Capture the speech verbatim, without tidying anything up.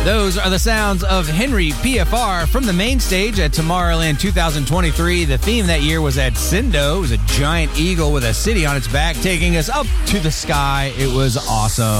Those are the sounds of Henry P F R from the main stage at Tomorrowland two thousand twenty-three. The theme that year was at Cindo. It was a giant eagle with a city on its back taking us up to the sky. It was awesome.